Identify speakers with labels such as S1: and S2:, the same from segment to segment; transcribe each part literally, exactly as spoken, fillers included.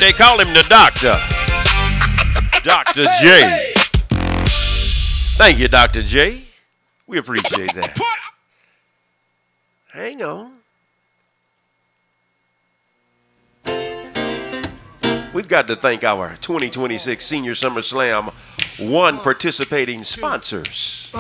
S1: They call him the doctor. Doctor J. Thank you, Doctor J. We appreciate that. Hang on. We've got to thank our twenty twenty-six Senior Summer Slam one participating sponsors.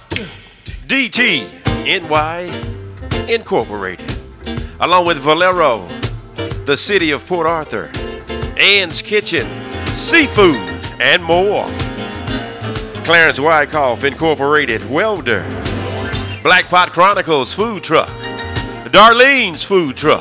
S1: D T N Y Incorporated, along with Valero, the City of Port Arthur, Ann's Kitchen, Seafood, and more. Clarence Wyckoff Incorporated Welder, Black Pot Chronicles Food Truck, Darlene's Food Truck,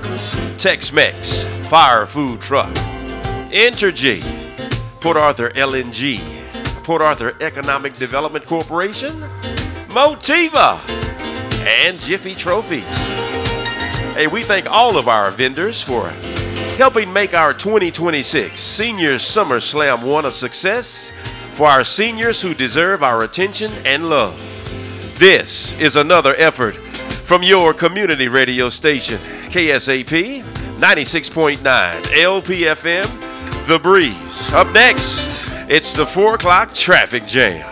S1: Tex-Mex Fire Food Truck, Entergy, Port Arthur L N G, Port Arthur Economic Development Corporation, Motiva, and Jiffy Trophies. Hey, we thank all of our vendors for helping make our twenty twenty-six Senior Summer Slam one a success for our seniors who deserve our attention and love. This is another effort from your community radio station, K S A P ninety-six point nine L P F M, The Breeze. Up next, it's the four o'clock traffic jam.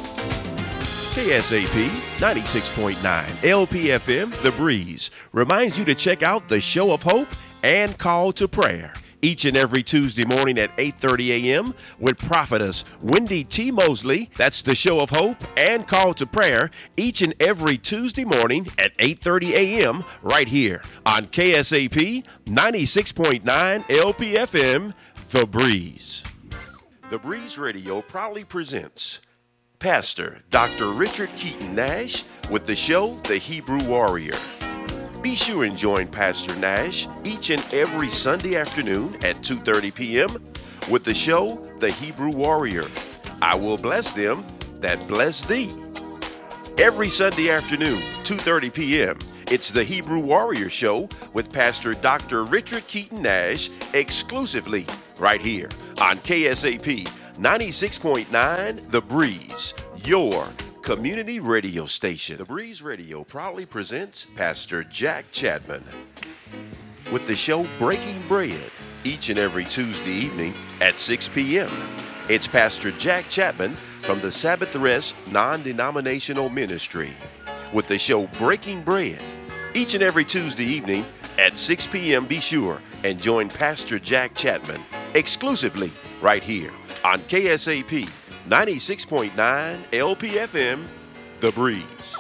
S1: K S A P ninety-six point nine L P F M, The Breeze, reminds you to check out the Show of Hope and Call to Prayer each and every Tuesday morning at eight thirty a.m. with prophetess Wendy T. Mosley. That's the Show of Hope and Call to Prayer each and every Tuesday morning at eight thirty a.m. right here on K S A P ninety-six point nine L P F M, The Breeze. The Breeze Radio proudly presents Pastor Doctor Richard Keaton Nash with the show The Hebrew Warrior. Be sure and join Pastor Nash each and every Sunday afternoon at two thirty p.m. with the show The Hebrew Warrior. I will bless them that bless thee. Every Sunday afternoon, two thirty p.m., it's the Hebrew Warrior Show with Pastor Doctor Richard Keaton Nash exclusively right here on K S A P ninety-six point nine The Breeze, your community radio station. The Breeze Radio proudly presents Pastor Jack Chapman with the show Breaking Bread each and every Tuesday evening at six p.m. It's Pastor Jack Chapman from the Sabbath Rest Non-Denominational Ministry with the show Breaking Bread each and every Tuesday evening at six p.m. Be sure and join Pastor Jack Chapman exclusively right here on K S A P ninety-six point nine L P F M, The Breeze.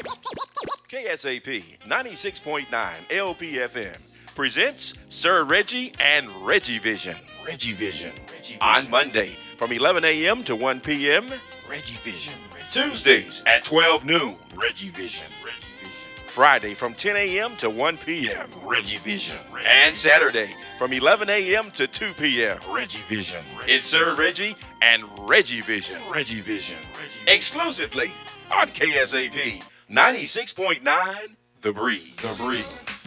S1: K S A P ninety-six point nine L P F M presents Sir Reggie and Reggie Vision. Reggie Vision. Reggie on Monday from eleven a.m. to one p.m. Reggie Vision. Reggie Tuesdays at twelve noon. Reggie Vision. Reggie Vision. Friday from ten a.m. to one p.m. Reggie Vision. Reggie and Saturday from eleven a.m. to two p.m. Reggie Vision. Reggie it's Sir Reggie and Reggie Vision. Reggie Vision. Reggie exclusively on K S A P ninety-six point nine The Breeze. The Breeze.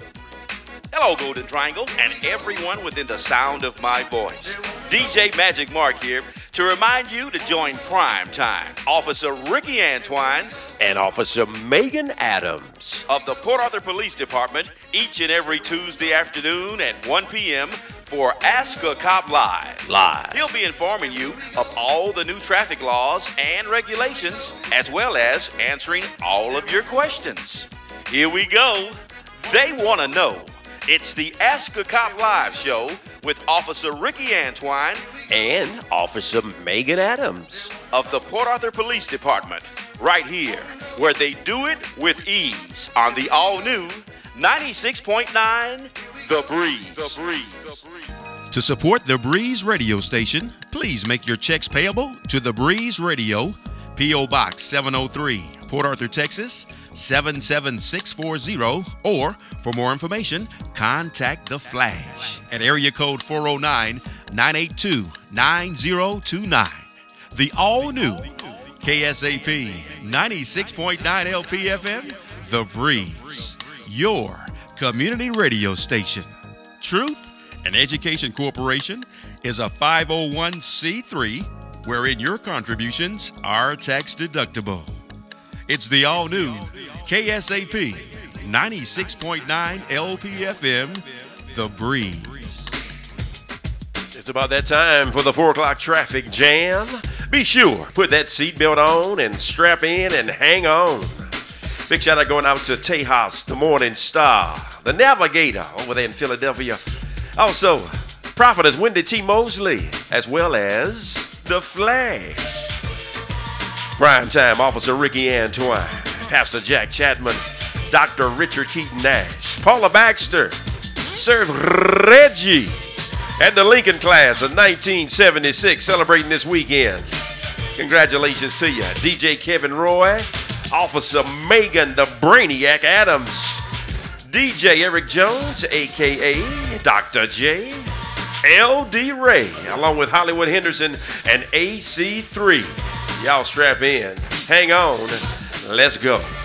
S1: Hello, Golden Triangle, and everyone within the sound of my voice. D J Magic Mark here to remind you to join Prime Time. Officer Ricky Antwine and Officer Megan Adams of the Port Arthur Police Department each and every Tuesday afternoon at one p.m. for Ask a Cop Live. Live. He'll be informing you of all the new traffic laws and regulations, as well as answering all of your questions. Here we go. They want to know. It's the Ask a Cop Live show with Officer Ricky Antwine and Officer Megan Adams of the Port Arthur Police Department, right here, where they do it with ease on the all-new ninety-six point nine The Breeze. The Breeze. The Breeze. To support The Breeze radio station, please make your checks payable to The Breeze Radio, P O. Box seven oh three, Port Arthur, Texas, seven seven six four zero, or for more information, contact The Flash at area code four oh nine, nine eight two, nine oh two nine. The all-new K S A P ninety-six point nine L P F M, The Breeze, your community radio station. Truth and Education Corporation is a five oh one c three wherein your contributions are tax deductible. It's the all-new K S A P ninety-six point nine L P F M, The Breeze. It's about that time for the four o'clock traffic jam. Be sure, put that seatbelt on and strap in and hang on. Big shout out going out to Tejas, the Morning Star, the Navigator over there in Philadelphia. Also, Prophetess Wendy T. Mosley, as well as The Flag. Primetime Officer Ricky Antoine, Pastor Jack Chapman, Doctor Richard Keaton Nash, Paula Baxter, Sir Reggie, and the Lincoln class of nineteen seventy-six celebrating this weekend. Congratulations to you, D J Kevin Roy, Officer Megan the Brainiac Adams, D J Eric Jones, a k a. Doctor J, L D Ray, along with Hollywood Henderson and A C three. Y'all strap in, hang on, let's go.